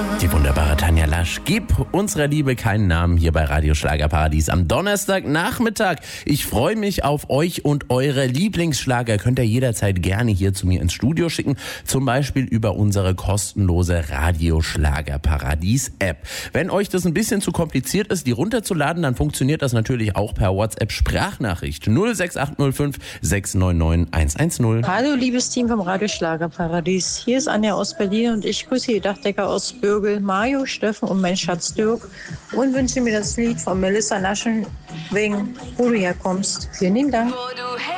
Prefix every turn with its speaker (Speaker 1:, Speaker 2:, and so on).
Speaker 1: Die wunderbare Tanja Lasch, gib unserer Liebe keinen Namen hier bei Radio Schlagerparadies am Donnerstagnachmittag. Ich freue mich auf euch und eure Lieblingsschlager. Könnt ihr jederzeit gerne hier zu mir ins Studio schicken, zum Beispiel über unsere kostenlose Radio Schlagerparadies App. Wenn euch das ein bisschen zu kompliziert ist, die runterzuladen, dann funktioniert das natürlich auch per WhatsApp Sprachnachricht 06805 699 110.
Speaker 2: Hallo liebes Team vom Radio Schlagerparadies. Hier ist Anja aus Berlin und ich grüße die Dachdecker aus Bürgel, Mario, Steffen und mein Schatz Dirk und wünsche mir das Lied von Melissa Naschen wegen Wo du herkommst. Vielen lieben Dank.